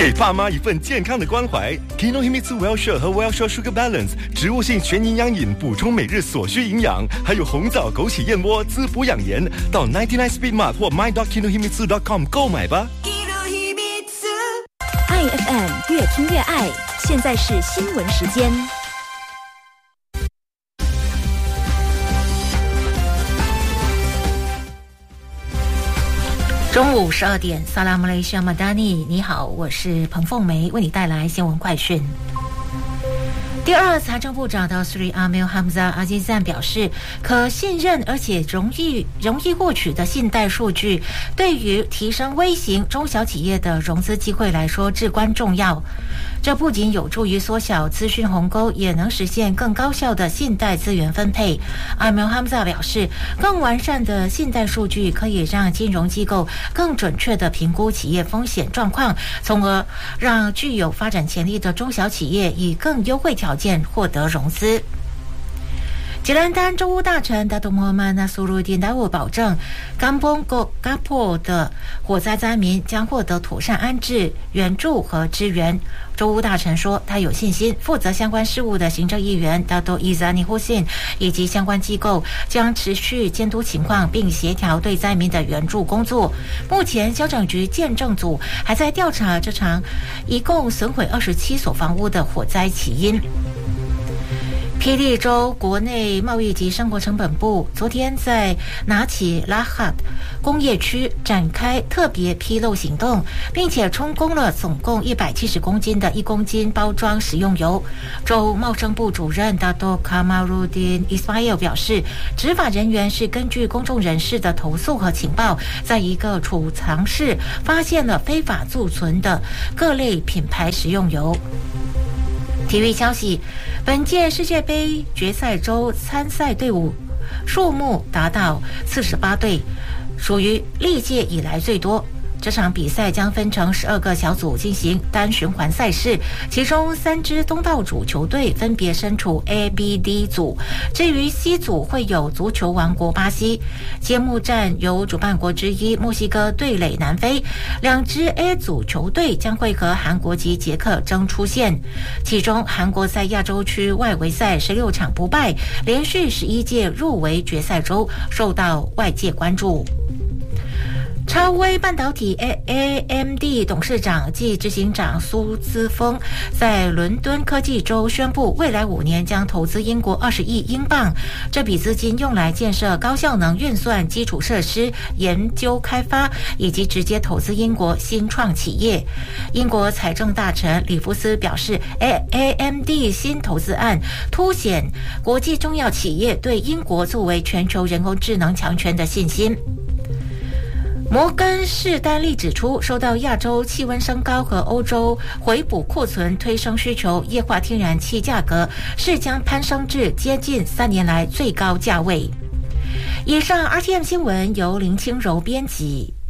给爸妈一份健康的关怀。Kinohimitsu Well-Share 和 Well-Share Sugar Balance 植物性全营养饮，补充每日所需营养，还有红枣、枸杞、燕窝滋补养颜。到99 Speed Mart 或 my.kinohimitsu.com 购买吧。 爱 FM 越听越爱，现在是新闻时间。 中午12点，萨拉姆雷西亚马达尼，你好，我是彭凤梅，为你带来新闻快讯。第二财政部长的 Sri Amil Hamzah Azizan 表示，可信任而且容易获取的信贷数据，对于提升微型中小企业的融资机会来说至关重要。这不仅有助于缩小资讯鸿沟，也能实现更高效的信贷资源分配。Amil Hamzah 表示，更完善的信贷数据可以让金融机构更准确地评估企业风险状况，从而让具有发展潜力的中小企业以更优惠条件获得融资。吉兰丹州务大臣达多莫曼纳苏鲁丁达沃保证，甘邦国嘎坡的火灾灾民将获得妥善安置、援助和支援。州务大臣说，他有信心，负责相关事务的行政议员达多伊扎尼胡信以及相关机构将持续监督情况，并协调对灾民的援助工作。目前，消长局鉴证组还在调查这场一共损毁27所房屋的火灾起因。霹雳州国内贸易及生活成本部昨天在拿起拉哈工业区展开特别披露行动，并且充公了总共170公斤的1公斤包装食用油。州贸生部主任达多卡马鲁丁伊斯马耶表示，执法人员是根据公众人士的投诉和情报，在一个储藏室发现了非法贮存的各类品牌食用油。体育消息，本届世界杯决赛周参赛队伍数目达到48队，属于历届以来最多。这场比赛将分成12个小组进行单循环赛事，其中3支东道主球队分别身处 A、B、D 组。至于 C 组会有足球王国巴西，揭幕战由主办国之一墨西哥对垒南非，2支 A 组球队将会和韩国及捷克争出线。其中韩国在亚洲区外围赛16场不败，连续11届入围决赛周，受到外界关注。超微半导体 AMD 董事长暨执行长苏姿丰在伦敦科技周宣布，未来5年将投资英国20亿英镑，这笔资金用来建设高效能运算基础设施、研究开发以及直接投资英国新创企业。英国财政大臣里夫斯表示， AMD 新投资案凸显国际重要企业对英国作为全球人工智能强权的信心。摩根士丹利指出，受到亚洲气温升高和欧洲回补库存推升需求，液化天然气价格是将攀升至接近3年来最高价位。以上 RTM 新闻由林清柔编辑。